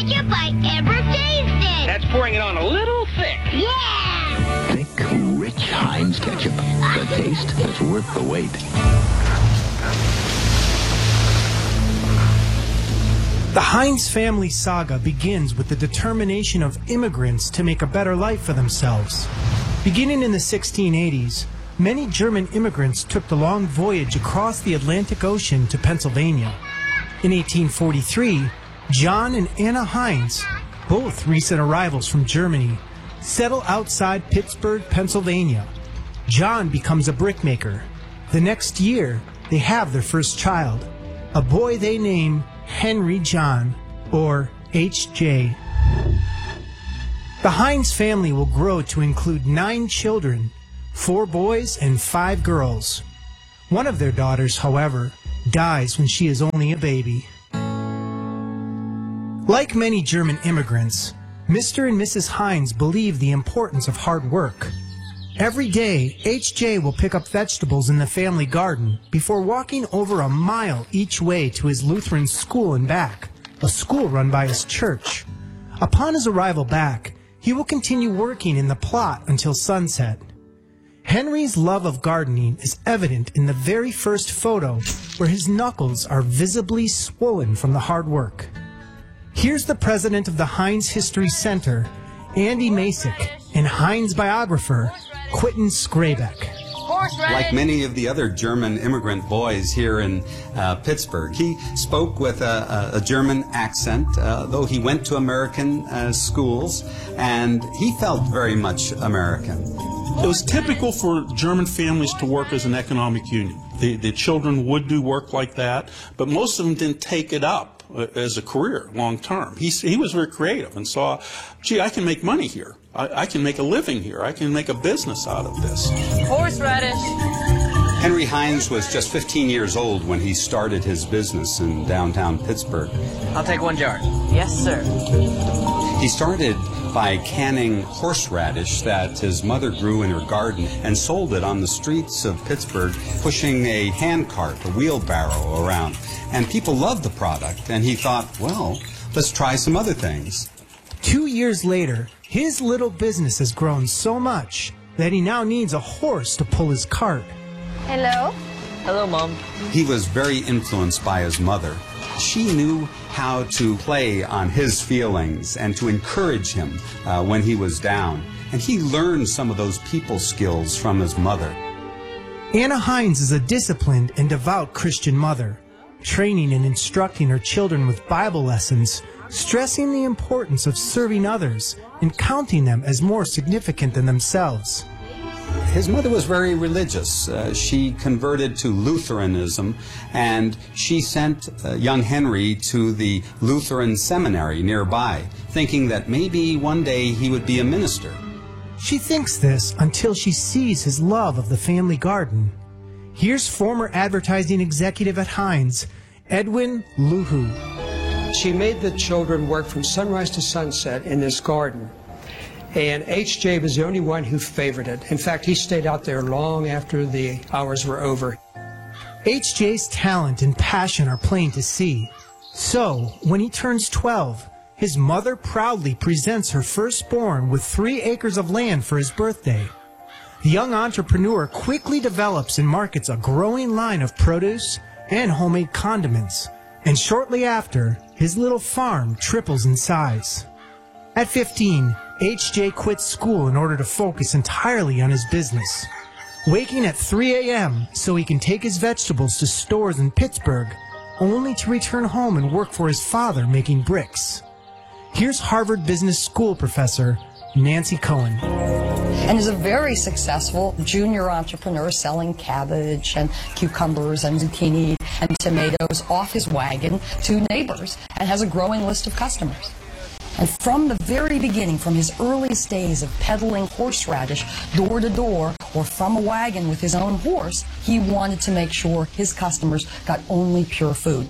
ketchup I ever tasted. That's pouring it on a little thick. Yeah! Thick, rich Heinz ketchup. The taste that's worth the wait. The Heinz family saga begins with the determination of immigrants to make a better life for themselves. Beginning in the 1680s, many German immigrants took the long voyage across the Atlantic Ocean to Pennsylvania. In 1843, John and Anna Heinz, both recent arrivals from Germany, settle outside Pittsburgh, Pennsylvania. John becomes a brickmaker. The next year, they have their first child, a boy they name Henry John, or H.J. The Heinz family will grow to include 9 children, 4 boys and 5 girls. One of their daughters, however, dies when she is only a baby. Like many German immigrants, Mr. and Mrs. Heinz believe the importance of hard work. Every day, H.J. will pick up vegetables in the family garden before walking over a mile each way to his Lutheran school and back, a school run by his church. Upon his arrival back, he will continue working in the plot until sunset. Henry's love of gardening is evident in the very first photo, where his knuckles are visibly swollen from the hard work. Here's the president of the Heinz History Center, Andy Masick, and Heinz biographer, Quentin Skrabeck. Like many of the other German immigrant boys here in Pittsburgh, he spoke with a German accent, though he went to American schools, and he felt very much American. It was typical for German families to work as an economic union. The children would do work like that, but most of them didn't take it up as a career long term. He was very creative and saw, gee, I can make money here. I can make a living here. I can make a business out of this. Horseradish. Henry Heinz was just 15 years old when he started his business in downtown Pittsburgh. I'll take 1 jar. Yes, sir. He started by canning horseradish that his mother grew in her garden and sold it on the streets of Pittsburgh, pushing a handcart, a wheelbarrow around. And people loved the product, and he thought, well, let's try some other things. 2 years later, his little business has grown so much that he now needs a horse to pull his cart. Hello? Hello, Mom. He was very influenced by his mother. She knew how to play on his feelings and to encourage him when he was down. And he learned some of those people skills from his mother. Anna Heinz is a disciplined and devout Christian mother, training and instructing her children with Bible lessons, stressing the importance of serving others and counting them as more significant than themselves. His mother was very religious. She converted to Lutheranism, and she sent young Henry to the Lutheran seminary nearby, thinking that maybe one day he would be a minister. She thinks this until she sees his love of the family garden. Here's former advertising executive at Heinz, Edwin Luhu. She made the children work from sunrise to sunset in this garden. And H.J. was the only one who favored it. In fact, he stayed out there long after the hours were over. H.J.'s talent and passion are plain to see. So, when he turns 12, his mother proudly presents her firstborn with 3 acres of land for his birthday. The young entrepreneur quickly develops and markets a growing line of produce and homemade condiments. And shortly after, his little farm triples in size. At 15, H.J. quits school in order to focus entirely on his business, waking at 3 a.m. so he can take his vegetables to stores in Pittsburgh, only to return home and work for his father making bricks. Here's Harvard Business School professor Nancy Cohen. And is a very successful junior entrepreneur selling cabbage and cucumbers and zucchini and tomatoes off his wagon to neighbors and has a growing list of customers. And from the very beginning, from his earliest days of peddling horseradish door to door or from a wagon with his own horse, he wanted to make sure his customers got only pure food.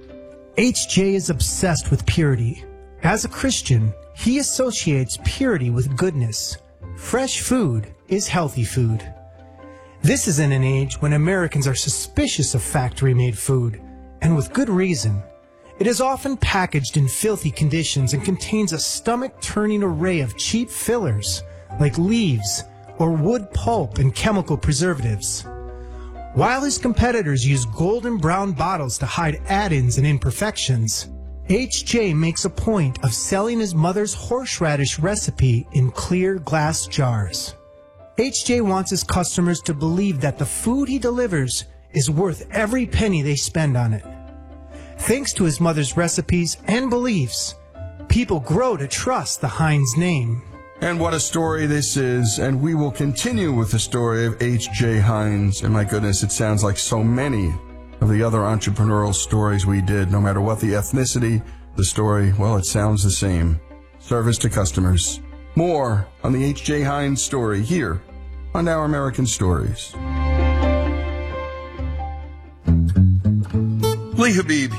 H.J. is obsessed with purity. As a Christian, he associates purity with goodness. Fresh food is healthy food. This is in an age when Americans are suspicious of factory-made food, and with good reason. It is often packaged in filthy conditions and contains a stomach-turning array of cheap fillers like leaves or wood pulp and chemical preservatives. While his competitors use golden brown bottles to hide add-ins and imperfections, H.J. makes a point of selling his mother's horseradish recipe in clear glass jars. H.J. wants his customers to believe that the food he delivers is worth every penny they spend on it. Thanks to his mother's recipes and beliefs, people grow to trust the Heinz name. And what a story this is, and we will continue with the story of H.J. Heinz. And my goodness, it sounds like so many of the other entrepreneurial stories we did. No matter what the ethnicity, the story, well, it sounds the same. Service to customers. More on the H.J. Heinz story here on Our American Stories. Lee Habib